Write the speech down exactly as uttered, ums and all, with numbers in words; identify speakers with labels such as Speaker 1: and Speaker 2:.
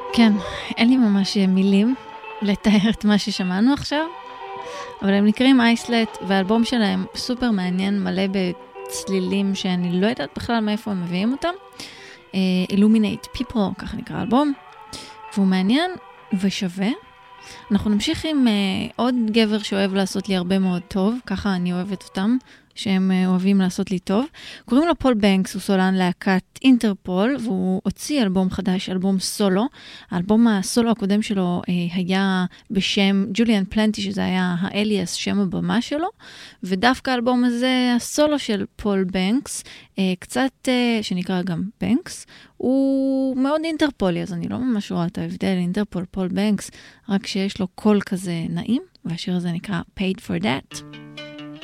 Speaker 1: כן, אין לי ממש מילים לתאר את מה ששמענו עכשיו, אבל הם נקראים אייסלט, והאלבום שלהם סופר מעניין, מלא בצלילים שאני לא יודעת בכלל מאיפה הם מביאים אותם. Illuminate People, ככה נקרא האלבום, והוא מעניין ושווה. אנחנו נמשיך עם uh, עוד גבר שאוהב לעשות לי הרבה מאוד טוב, ככה אני אוהבת אותם, שהם uh, אוהבים לעשות לי טוב. קוראים לו פול בנקס, הוא סולן להקת אינטרפול, והוא הוציא אלבום חדש, אלבום סולו. האלבום הסולו הקודם שלו uh, היה בשם ג'וליאן פלנטי, שזה היה האליאס, שם הבמה שלו, ודווקא האלבום הזה, הסולו של פול בנקס, uh, קצת, uh, שנקרא גם בנקס, הוא מאוד אינטרפולי, אז אני לא ממש רואה את ההבדל, אינטרפול, פול בנקס, רק שיש לו קול כזה נעים, והשיר הזה נקרא Paid for That.